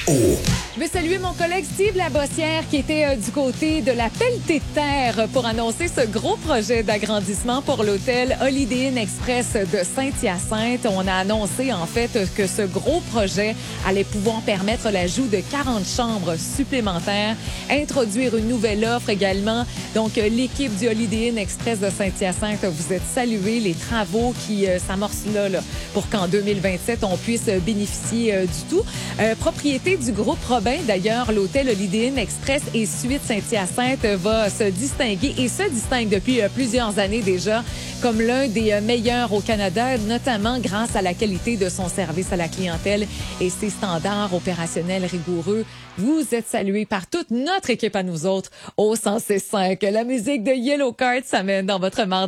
Je veux saluer mon collègue Steve Labossière qui était du côté de la pelletée de terre pour annoncer ce gros projet d'agrandissement pour l'hôtel Holiday Inn Express de Saint-Hyacinthe. On a annoncé en fait que ce gros projet allait pouvoir permettre l'ajout de 40 chambres supplémentaires, introduire une nouvelle offre également. Donc l'équipe du Holiday Inn Express de Saint-Hyacinthe, vous êtes salués. Les travaux qui s'amorcent là pour qu'en 2027 on puisse bénéficier du tout. Propriété du groupe Robin. D'ailleurs, l'hôtel Holiday Inn Express et Suite Saint-Hyacinthe va se distinguer et se distingue depuis plusieurs années déjà comme l'un des meilleurs au Canada, notamment grâce à la qualité de son service à la clientèle et ses standards opérationnels rigoureux. Vous êtes salués par toute notre équipe à nous autres au 106.5. La musique de Yellowcard s'amène dans votre mardi.